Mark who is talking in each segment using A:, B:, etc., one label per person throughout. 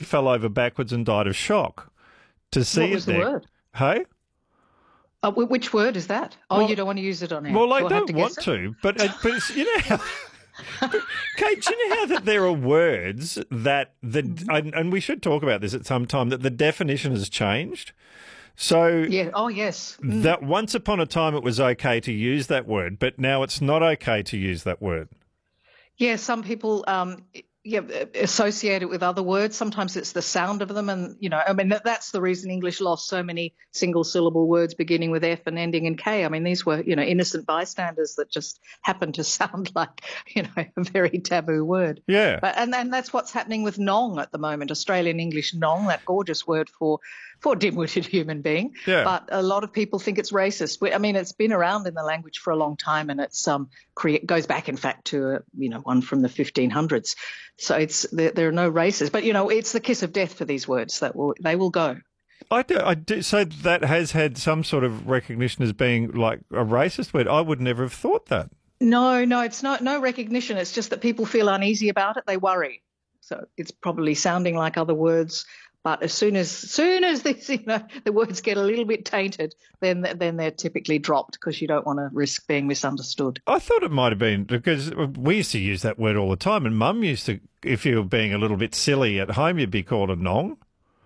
A: fell over backwards and died of shock to see
B: What was the word?
A: Hey?
B: Which word is that? Oh,
A: Well,
B: you don't want to use it on air.
A: Well, I
B: Do have
A: don't
B: to
A: want
B: guess it?
A: to, but it's, you know how... Kate, do you know how that there are words that and we should talk about this at some time, that the definition has changed? So
B: Yeah. Oh, yes.
A: that once upon a time it was okay to use that word, but now it's not okay to use that word.
B: Yeah, some people associate it with other words. Sometimes it's the sound of them, and I mean that's the reason English lost so many single-syllable words beginning with F and ending in K. I mean, these were innocent bystanders that just happened to sound like a very taboo word.
A: Yeah.
B: But and that's what's happening with nong at the moment. Australian English nong, that gorgeous word for dim-witted human being.
A: Yeah.
B: But a lot of people think it's racist. I mean, it's been around in the language for a long time, and it's goes back, in fact, to one from the 1500s. So there are no races, but it's the kiss of death for these words they will go.
A: I do. So that has had some sort of recognition as being like a racist word. I would never have thought that.
B: No, it's not. No recognition. It's just that people feel uneasy about it. They worry. So it's probably sounding like other words. But as soon as this, the words get a little bit tainted, then they're typically dropped because you don't want to risk being misunderstood.
A: I thought it might have been because we used to use that word all the time, and Mum used to, if you were being a little bit silly at home, you'd be called a nong.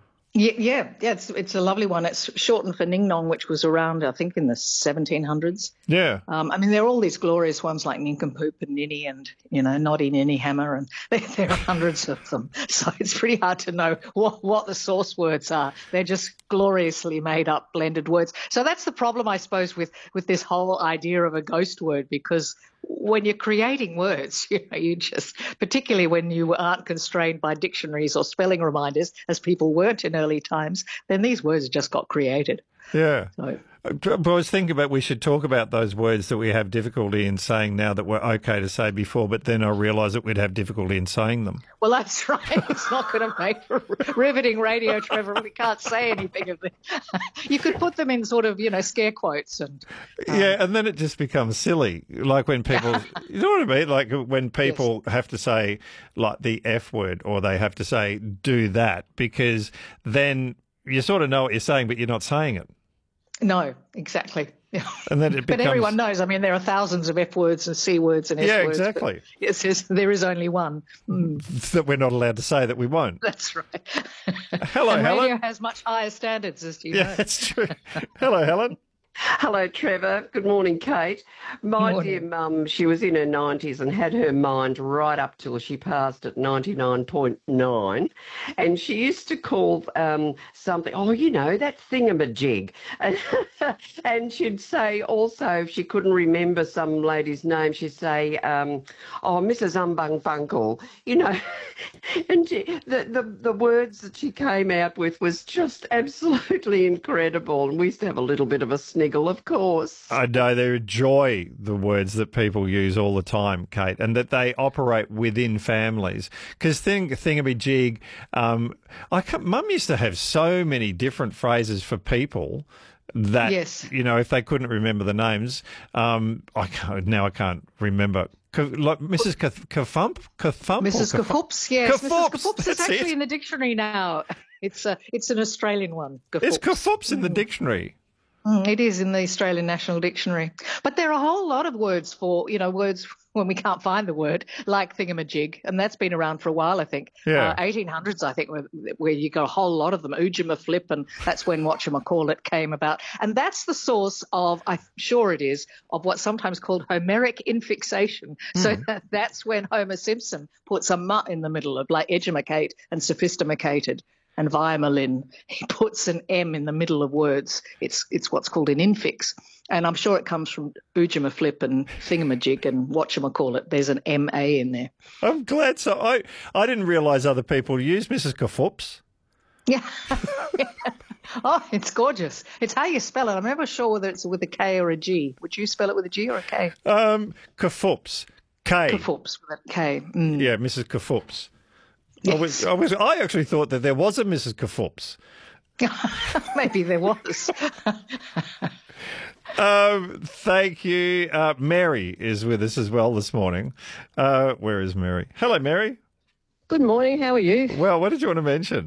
B: Yeah. It's a lovely one. It's shortened for Ning Nong, which was around, I think, in the 1700s.
A: Yeah.
B: I mean, there are all these glorious ones like Nincompoop and Ninny and, Noddy Ninny Hammer, and there are hundreds of them. So it's pretty hard to know what the source words are. They're just gloriously made up blended words. So that's the problem, I suppose, with this whole idea of a ghost word, because when you're creating words, you just, particularly when you aren't constrained by dictionaries or spelling reminders, as people weren't in early times, then these words just got created.
A: Yeah.
B: So,
A: But I was thinking about we should talk about those words that we have difficulty in saying now that were okay to say before, but then I realised that we'd have difficulty in saying them.
B: well, that's right. It's not going to make for riveting radio, Trevor. We can't say anything of it. You could put them in sort of, scare quotes. And
A: Yeah, and then it just becomes silly. Like when people, you know what I mean? Like when people have to say like the F word, or they have to say do that, because then you sort of know what you're saying, but you're not saying it.
B: No, exactly. Yeah.
A: And then it becomes...
B: But everyone knows. I mean, there are thousands of F words and C words and S
A: Yeah,
B: words.
A: exactly.
B: Yes, there is only one.
A: that we're not allowed to say that we won't.
B: That's right.
A: Hello,
B: and
A: Helen.
B: radio has much higher standards, as you know.
A: Yeah, that's true. Hello, Helen.
C: Hello, Trevor. Good morning, Kate. My
B: Morning.
C: dear mum, she was in her 90s and had her mind right up till she passed at 99.9. And she used to call something, that thingamajig. And she'd say also, if she couldn't remember some lady's name, she'd say, Mrs. Umbung Funkle, And the words that she came out with was just absolutely incredible. And we used to have a little bit of a sniggle, of course.
A: I know they enjoy the words that people use all the time, Kate, and that they operate within families. Because thingamajig, Mum used to have so many different phrases for people that,
B: Yes.
A: if they couldn't remember the names, I can't remember. Like Mrs. Kafump?
B: Mrs. Kafoops, yes. Mrs. Kafoops is
A: that's
B: actually
A: it.
B: in the dictionary now. It's an Australian one.
A: It's
B: Kafoops.
A: Kafoops in the dictionary.
B: It is in the Australian National Dictionary. But there are a whole lot of words for, words when we can't find the word, like thingamajig, and that's been around for a while, I think.
A: Yeah.
B: 1800s, I think, where you got a whole lot of them. Ujima-flip, and that's when whatchamacallit came about. And that's the source of, I'm sure it is, of what's sometimes called Homeric infixation. So that's when Homer Simpson puts a mutt in the middle of, like, edumacate and sophisticated. And Viamalin, he puts an M in the middle of words. It's what's called an infix. And I'm sure it comes from Ujima-flip and thingamajig and whatchamacallit. There's an M-A in there.
A: I'm glad. So I didn't realise other people use Mrs. Kafoops.
B: Yeah. Oh, it's gorgeous. It's how you spell it. I'm never sure whether it's with a K or a G. Would you spell it with a G or a K?
A: Kafoops. K.
B: Kafoops with a K.
A: Yeah, Mrs. Kafoops.
B: Yes.
A: I actually thought that there was a Mrs. Kafoops.
B: Maybe there was.
A: Thank you. Mary is with us as well this morning. Where is Mary? Hello, Mary.
D: Good morning. How are you?
A: Well, what did you want to mention?